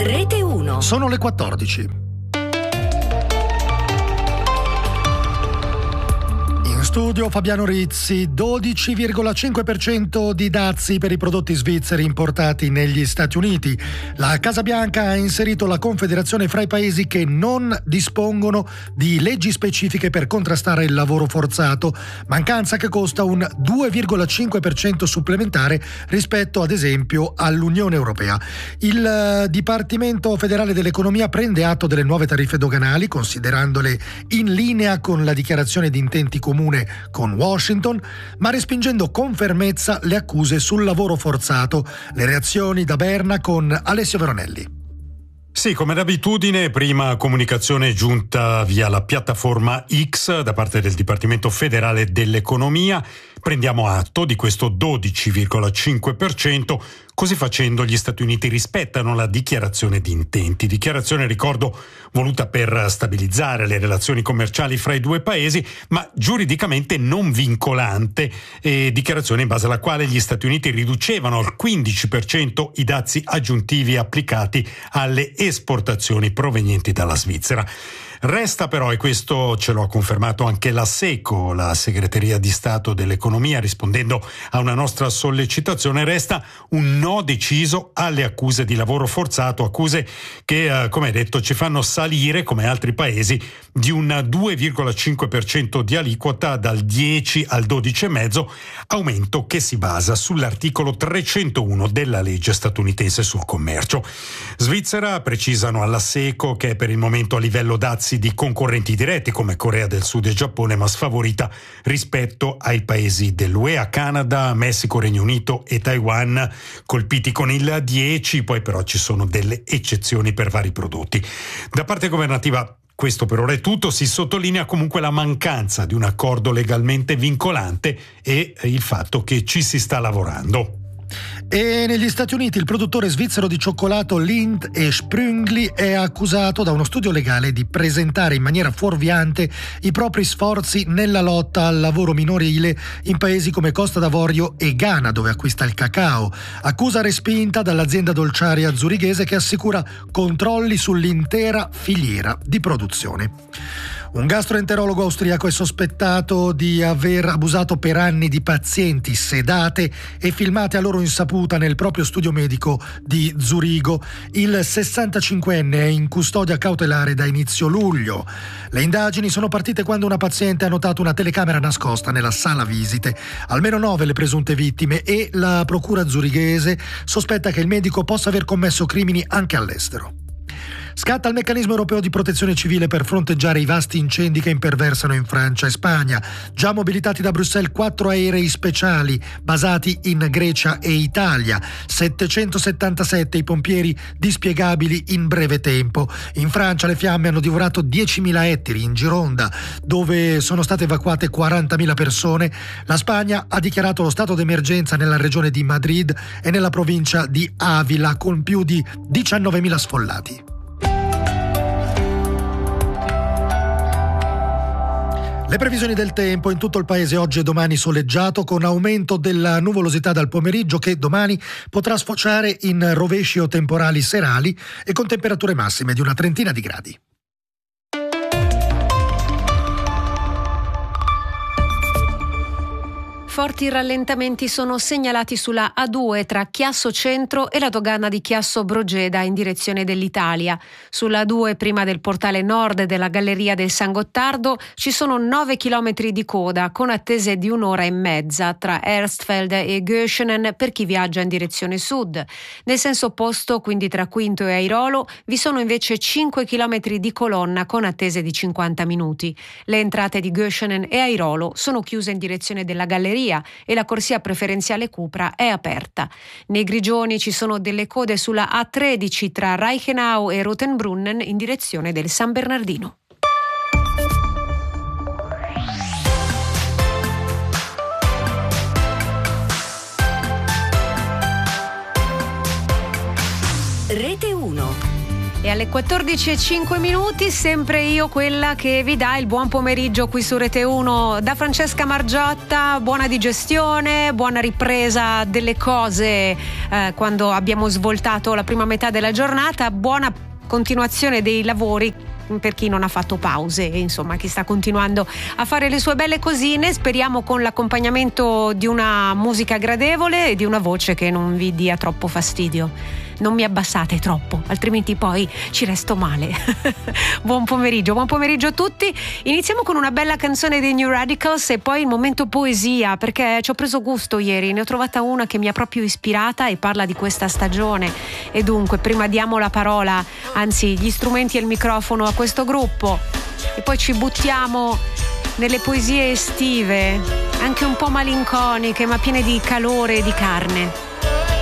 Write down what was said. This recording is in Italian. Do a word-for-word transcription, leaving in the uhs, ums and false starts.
Rete uno. Sono le quattordici. In studio Fabiano Rizzi. Dodici virgola cinque per cento di dazi per i prodotti svizzeri importati negli Stati Uniti. La Casa Bianca ha inserito la Confederazione fra i paesi che non dispongono di leggi specifiche per contrastare il lavoro forzato, mancanza che costa un due virgola cinque per cento supplementare rispetto ad esempio all'Unione Europea. Il Dipartimento federale dell'economia prende atto delle nuove tariffe doganali, considerandole in linea con la dichiarazione di intenti comune con Washington, ma respingendo con fermezza le accuse sul lavoro forzato. Le reazioni da Berna con Alessio Veronelli. Sì, come d'abitudine, prima comunicazione giunta via la piattaforma X da parte del Dipartimento federale dell'economia. Prendiamo atto di questo dodici virgola cinque per cento. Così facendo gli Stati Uniti rispettano la dichiarazione di intenti. Dichiarazione, ricordo, voluta per stabilizzare le relazioni commerciali fra i due paesi, ma giuridicamente non vincolante. E dichiarazione in base alla quale gli Stati Uniti riducevano al quindici per cento i dazi aggiuntivi applicati alle esportazioni provenienti dalla Svizzera. Resta però, e questo ce lo ha confermato anche la SECO, la Segreteria di Stato dell'Economia, rispondendo a una nostra sollecitazione, resta un no deciso alle accuse di lavoro forzato, accuse che, eh, come detto, ci fanno salire, come altri paesi, di un due virgola cinque per cento di aliquota dal dieci al dodici virgola cinque per cento, aumento che si basa sull'articolo trecentouno della legge statunitense sul commercio. Svizzera, precisano alla SECO, che è per il momento a livello dazi di concorrenti diretti come Corea del Sud e Giappone, ma sfavorita rispetto ai paesi dell'U E A, Canada, Messico, Regno Unito e Taiwan, colpiti con il dieci, poi però ci sono delle eccezioni per vari prodotti. Da parte governativa questo per ora è tutto. Si sottolinea comunque la mancanza di un accordo legalmente vincolante e il fatto che ci si sta lavorando. E negli Stati Uniti il produttore svizzero di cioccolato Lindt e Sprüngli è accusato da uno studio legale di presentare in maniera fuorviante i propri sforzi nella lotta al lavoro minorile in paesi come Costa d'Avorio e Ghana, dove acquista il cacao. Accusa respinta dall'azienda dolciaria zurighese, che assicura controlli sull'intera filiera di produzione. Un gastroenterologo austriaco è sospettato di aver abusato per anni di pazienti sedate e filmate a loro insaputa nel proprio studio medico di Zurigo. Il sessantacinquenne è in custodia cautelare da inizio luglio. Le indagini sono partite quando una paziente ha notato una telecamera nascosta nella sala visite. Almeno nove le presunte vittime e la procura zurighese sospetta che il medico possa aver commesso crimini anche all'estero. Scatta il meccanismo europeo di protezione civile per fronteggiare i vasti incendi che imperversano in Francia e Spagna. Già mobilitati da Bruxelles quattro aerei speciali basati in Grecia e Italia. settecentosettantasette i pompieri dispiegabili in breve tempo. In Francia le fiamme hanno divorato diecimila ettari in Gironda, dove sono state evacuate quarantamila persone. La Spagna ha dichiarato lo stato d'emergenza nella regione di Madrid e nella provincia di Avila, con più di diciannovemila sfollati. Le previsioni del tempo: in tutto il paese oggi e domani soleggiato, con aumento della nuvolosità dal pomeriggio, che domani potrà sfociare in rovesci o temporali serali, e con temperature massime di una trentina di gradi. Forti rallentamenti sono segnalati sulla A due tra Chiasso Centro e la dogana di Chiasso Brogeda in direzione dell'Italia. Sulla A due, prima del portale nord della Galleria del San Gottardo, ci sono nove chilometri di coda con attese di un'ora e mezza tra Erstfeld e Göschenen per chi viaggia in direzione sud. Nel senso opposto, quindi tra Quinto e Airolo, vi sono invece cinque chilometri di colonna con attese di cinquanta minuti. Le entrate di Göschenen e Airolo sono chiuse in direzione della Galleria e la corsia preferenziale Cupra è aperta. Nei Grigioni ci sono delle code sulla A tredici tra Reichenau e Rotenbrunnen in direzione del San Bernardino. Rete uno. E alle quattordici e cinque minuti sempre io quella che vi dà il buon pomeriggio qui su Rete uno da Francesca Margiotta. Buona digestione, buona ripresa delle cose eh, quando abbiamo svoltato la prima metà della giornata, buona continuazione dei lavori per chi non ha fatto pause, insomma chi sta continuando a fare le sue belle cosine, speriamo con l'accompagnamento di una musica gradevole e di una voce che non vi dia troppo fastidio. Non mi abbassate troppo, altrimenti poi ci resto male. Buon pomeriggio, buon pomeriggio a tutti. Iniziamo con una bella canzone dei New Radicals e poi il momento poesia, perché ci ho preso gusto ieri, ne ho trovata una che mi ha proprio ispirata e parla di questa stagione. E dunque prima diamo la parola, anzi gli strumenti e il microfono a questo gruppo e poi ci buttiamo nelle poesie estive, anche un po' malinconiche ma piene di calore e di carne.